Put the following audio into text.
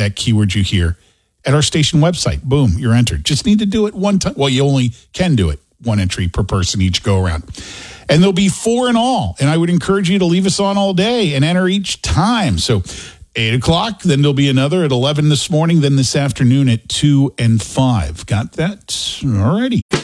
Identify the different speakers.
Speaker 1: that keyword you hear at our station website. Boom, you're entered. Just need to do it one time. Well, you only can do it one entry per person each go around. And there'll be 4 in all. And I would encourage you to leave us on all day and enter each time. So 8 o'clock, then there'll be another at 11 this morning, then this afternoon at 2 and 5. Got that? All righty.